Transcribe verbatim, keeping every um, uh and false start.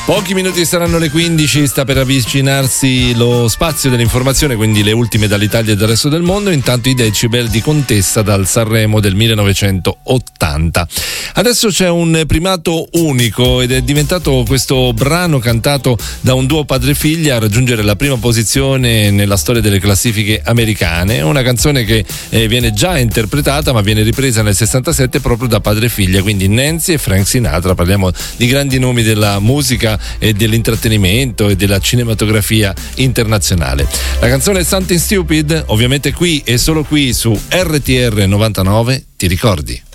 Pochi minuti saranno le quindici, sta per avvicinarsi lo spazio dell'informazione, quindi le ultime dall'Italia e dal resto del mondo. Intanto i decibel di Contessa dal Sanremo del millenovecentottanta. Adesso c'è un primato unico ed è diventato questo brano cantato da un duo padre-figlia a raggiungere la prima posizione nella storia delle classifiche americane. Una canzone che eh, viene già interpretata ma viene ripresa nel sessantasette proprio da padre e figlia, quindi Nancy e Frank Sinatra. Parliamo di grandi nomi della musica e dell'intrattenimento e della cinematografia internazionale. La canzone è Something Stupid, ovviamente qui e solo qui su R T R novantanove, ti ricordi?